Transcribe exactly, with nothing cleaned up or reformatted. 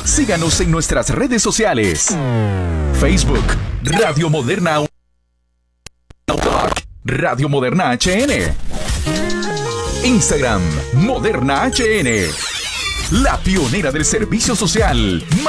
Síganos en nuestras redes sociales. Facebook, Radio Moderna Radio Moderna H N. Instagram, Moderna H N. La pionera del servicio social.